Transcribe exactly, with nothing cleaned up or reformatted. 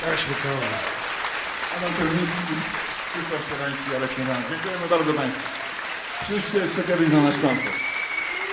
Weźmy to. Adam Czerwiński, Krzysztof Szczerański, Alek Śniadany. Dziękujemy bardzo Państwu. Przyjdźcie jeszcze kiedyś na nasz koncert.